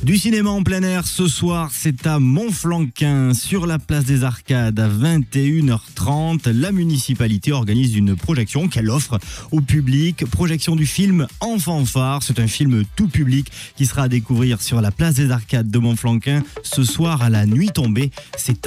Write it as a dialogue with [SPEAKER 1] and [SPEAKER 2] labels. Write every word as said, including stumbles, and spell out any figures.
[SPEAKER 1] Du cinéma en plein air ce soir, c'est à Montflanquin, sur la place des Arcades, à vingt et une heures trente. La municipalité organise une projection qu'elle offre au public. Projection du film En fanfare. C'est un film tout public qui sera à découvrir sur la place des Arcades de Montflanquin ce soir à la nuit tombée. C'est